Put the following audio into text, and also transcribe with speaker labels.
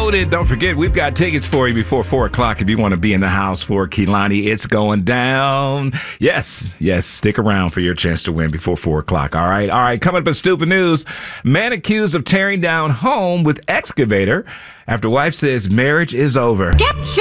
Speaker 1: loaded. Don't forget, we've got tickets for you before 4 o'clock if you want to be in the house for Kehlani. It's going down. Yes, stick around for your chance to win before 4 o'clock. All right. Coming up in Stupid News, man accused of tearing down home with excavator after wife says marriage is over.